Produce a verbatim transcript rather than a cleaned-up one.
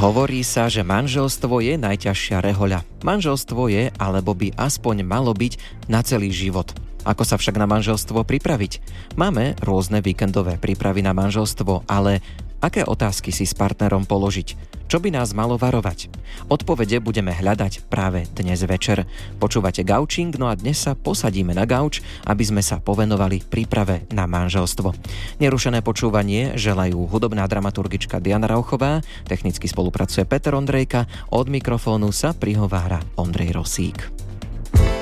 Hovorí sa, že manželstvo je najťažšia rehoľa. Manželstvo je, alebo by aspoň malo byť, na celý život. Ako sa však na manželstvo pripraviť? Máme rôzne víkendové prípravy na manželstvo, ale aké otázky si s partnerom položiť? Čo by nás malo varovať? Odpovede budeme hľadať práve dnes večer. Počúvate Gaučing, no a dnes sa posadíme na gauč, aby sme sa povenovali príprave na manželstvo. Nerušené počúvanie želajú hudobná dramaturgička Diana Rauchová, technicky spolupracuje Peter Ondrejka, od mikrofónu sa prihovára Ondrej Rosík.